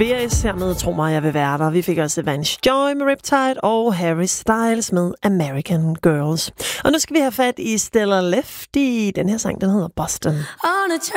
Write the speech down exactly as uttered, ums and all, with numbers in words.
Beres her med Tro mig, jeg vil være der. Vi fik også Vance Joy med Riptide og Harry Styles med American Girls. Og nu skal vi have fat i Stella Left i den her sang, den hedder Boston.